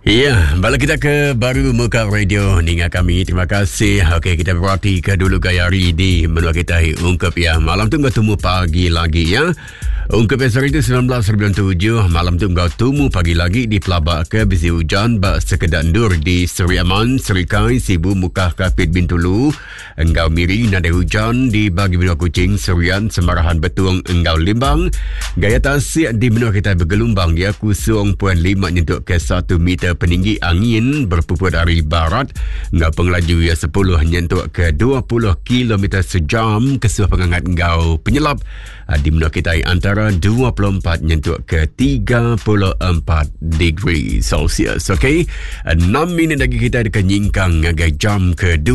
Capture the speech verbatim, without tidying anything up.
Ya, balik kita ke Baru Muka Radio dengan kami. Terima kasih. Okey, kita berhati ke dulu gaya hari di menua kita ungkap ya. Malam tu kau temu pagi lagi ya. Ungkap esok itu sembilan belas sembilan puluh tujuh. Malam tu kau temu pagi lagi di Pelabak ke bisi hujan bak sekedar dur di Seri Aman, Serikai, Sibu, Mukah, Kapit, Bintulu. Engkau miri nada hujan di bagi benua Kuching, Serian, Semarahan, Betung, Engkau Limbang. Gaya tasik di benua kita bergelombang ya. Kusung puan lima nyentuk ke satu meter peninggi angin berpupur dari barat. Engkau pengelaju ya sepuluh nyentuk ke dua puluh kilometer sejam. Kesuah pengangkat engkau penyelap di benua kita antara dua puluh empat nyentuk ke tiga puluh empat degree Celsius. Okey, enam minit lagi kita akan nyingkang ngagai jam kedua.